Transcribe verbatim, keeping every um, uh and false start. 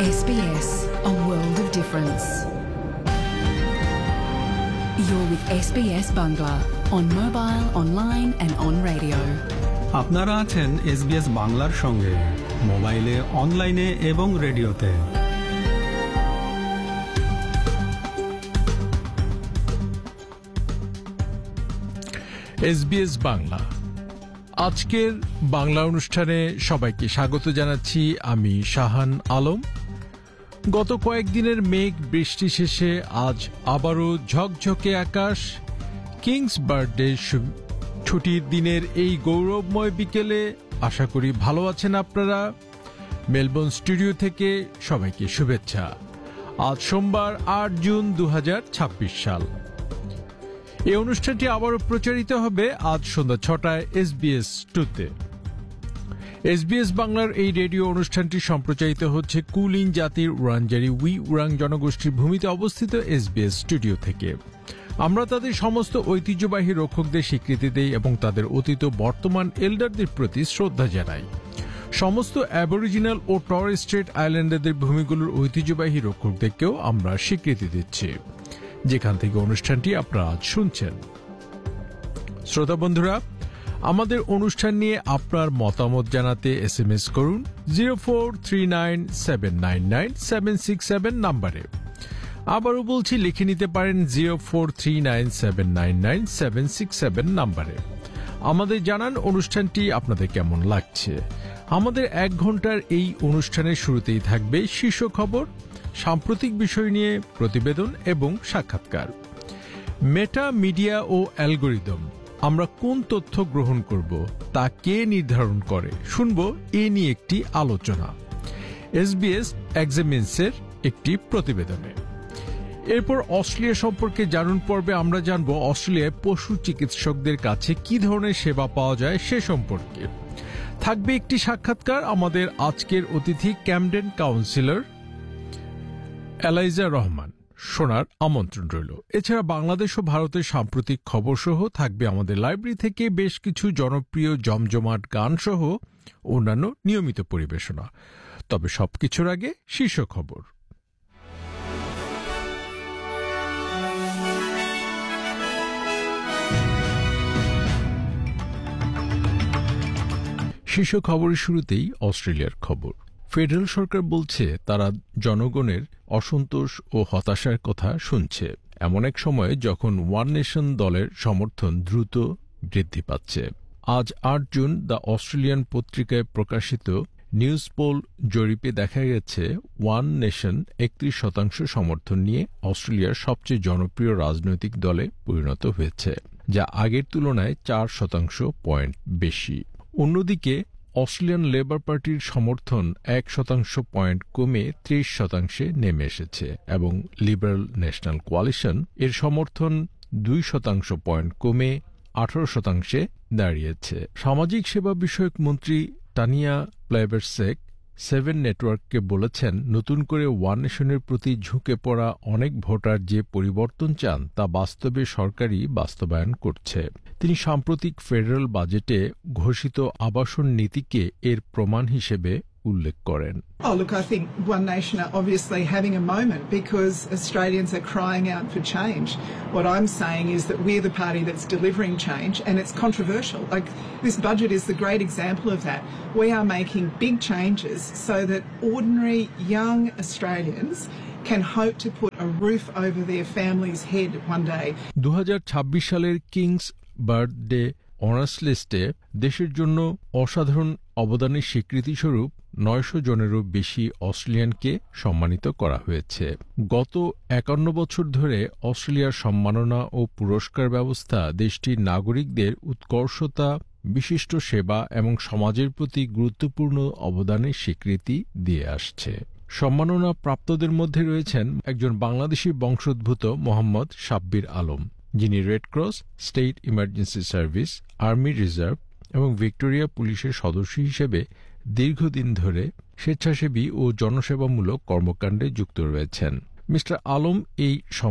S B S, a world of difference. You're with S B S Bangla on mobile, online and on radio. আপনারা আছেন SBS বাংলার সঙ্গে মোবাইলে, অনলাইনে এবং রেডিওতে। এসবিএস বাংলা আজকের বাংলা অনুষ্ঠানে সবাইকে স্বাগত জানাচ্ছি। আমি শাহান আলম। গত কয়েকদিনের মেঘ বৃষ্টি শেষে আজ আবারও ঝকঝকে আকাশ। কিংস বার্থডে ছুটির দিনের এই গৌরবময় বিকেলে আশা করি ভালো আছেন আপনারা। মেলবোর্ন স্টুডিও থেকে সবাইকে শুভেচ্ছা। আজ সোমবার আট জুন দু হাজার ছাব্বিশ সাল। এই অনুষ্ঠানটি আবারও প্রচারিত হবে আজ সন্ধ্যা ছটায় এসবিএস টুতে। এসবিএস বাংলার এই রেডিও অনুষ্ঠানটি সম্প্রচারিত হচ্ছে কুলিন জাতির উড়ানজারি উই উরাং জনগোষ্ঠীর ভূমিতে অবস্থিত এসবিএস স্টুডিও থেকে। আমরা তাদের সমস্ত ঐতিহ্যবাহী রক্ষকদের স্বীকৃতি দেই এবং তাদের অতীত বর্তমান এল্ডারদের প্রতি শ্রদ্ধা জানাই। সমস্ত অ্যাবরিজিনাল ও টরেস স্ট্রেট আইল্যান্ডারদের ভূমিগুলোর ঐতিহ্যবাহী রক্ষকদেরকেও আমরা স্বীকৃতি দিচ্ছি, যেখান থেকে অনুষ্ঠানটি আপনারা আজ শুনছেন। শ্রোতা বন্ধুরা, আমাদের অনুষ্ঠান নিয়ে আপনার মতামত জানাতে এস এম এস করুন zero four three nine seven nine nine seven six seven নাম্বারে। আবারও বলছি, লিখে নিতে পারেন zero four three nine seven nine nine seven six seven নাম্বারে। আমাদের জানান অনুষ্ঠানটি আপনাদের কেমন লাগছে। আমাদের এক ঘন্টার এই অনুষ্ঠানের শুরুতেই থাকবে শীর্ষ খবর, সাম্প্রতিক বিষয় নিয়ে প্রতিবেদন এবং সাক্ষাৎকার। মেটা, মিডিয়া ও অ্যালগোরিদম, আমরা কোন তথ্য গ্রহণ করব তা কে নির্ধারণ করে, শুনব এ নিয়ে একটি আলোচনা এসবিএস এক্সামিনসের একটি প্রতিবেদনে। এরপর অস্ট্রেলিয়া সম্পর্কে জানুন পর্বে আমরা জানব অস্ট্রেলিয়ায় পশু চিকিৎসকদের কাছে কি ধরনের সেবা পাওয়া যায় সে সম্পর্কে। থাকবে একটি সাক্ষাৎকার আমাদের আজকের অতিথি ক্যামডেন কাউন্সিলর এলাইজা রহমান। শোনার আমন্ত্রণ রইল। এছাড়া বাংলাদেশ ও ভারতের সাম্প্রতিক খবর সহ থাকবে আমাদের লাইব্রেরি থেকে বেশ কিছু জনপ্রিয় জমজমাট গান সহ অন্যান্য নিয়মিত পরিবেশনা। তবে সবকিছুর আগে শীর্ষ খবর। শীর্ষ খবরের শুরুতেই অস্ট্রেলিয়ার খবর। ফেডারেল সরকার বলছে তারা জনগণের অসন্তোষ ও হতাশার কথা শুনছে, এমন এক সময়ে যখন ওয়ান নেশন দলের সমর্থন দ্রুত বৃদ্ধি পাচ্ছে। আজ আট জুন দ্য অস্ট্রেলিয়ান পত্রিকায় প্রকাশিত নিউজ পোল জরিপে দেখা গেছে ওয়ান নেশন একত্রিশ শতাংশ সমর্থন নিয়ে অস্ট্রেলিয়ার সবচেয়ে জনপ্রিয় রাজনৈতিক দলে পরিণত হয়েছে, যা আগের তুলনায় চার শতাংশ পয়েন্ট বেশি। অন্যদিকে অস্ট্রেলিয়ান লেবার পার্টির সমর্থন এক শতাংশ পয়েন্ট কমে ত্রিশ শতাংশে নেমে এসেছে এবং লিবারেল ন্যাশনাল কোয়ালিশন এর সমর্থন দুই শতাংশ পয়েন্ট কমে আঠারো শতাংশে দাঁড়িয়েছে। সামাজিক সেবা বিষয়ক মন্ত্রী টানিয়া প্লেবারসেক সেভেন নেটওয়ার্ককে বলেছেন, নতুন করে ওয়ান নেশনের প্রতি ঝুঁকে পড়া অনেক ভোটার যে পরিবর্তন চান তা বাস্তবে সরকারই বাস্তবায়ন করছে। তিনি সাম্প্রতিক ফেডারেল বাজেটে ঘোষিত আবাসন নীতিকে এর প্রমাণ হিসেবে উল্লেখ করেন। Oh, look, I think One Nation are obviously having a moment because Australians are crying out for change. What I'm saying is that we're the party that's delivering change, and it's controversial. Like, this budget is the great example of that. We are making big changes so that ordinary young Australians can hope to put a roof over their family's head one day. দু হাজার ছাব্বিশ সালের Kings birthday honours লিস্টে দেশের জন্য অসাধারণ অবদানের স্বীকৃতিস্বরূপ নয়শো জনেরও বেশি অস্ট্রেলিয়ানকে সম্মানিত করা হয়েছে। গত একান্ন বছর ধরে অস্ট্রেলিয়ার সম্মাননা ও পুরস্কার ব্যবস্থা দেশটির নাগরিকদের উৎকর্ষতা, বিশিষ্ট সেবা এবং সমাজের প্রতি গুরুত্বপূর্ণ অবদানের স্বীকৃতি দিয়ে আসছে। সম্মাননা প্রাপ্তদের মধ্যে রয়েছেন একজন বাংলাদেশি বংশোদ্ভূত মোহাম্মদ সাব্বির আলম, যিনি red cross, state emergency service, army reserve এবং ভিক্টোরিয়া পুলিশের সদস্য হিসেবে দীর্ঘদিন ধরে স্বেচ্ছাসেবী ও জনসেবামূলক কর্মকাণ্ডে যুক্ত রয়েছেন। মিস্টার আলম এই